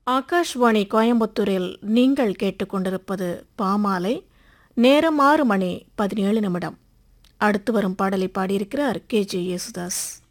ஆகாஷ்வாணி கோயம்புத்தூரில் நீங்கள் கேட்டுக்கொண்டிருப்பது பாமாலை. நேரம் 6 மணி 17 நிமிடம். அடுத்து வரும் பாடலை பாடியிருக்கிறார் KG யேசுதாஸ்.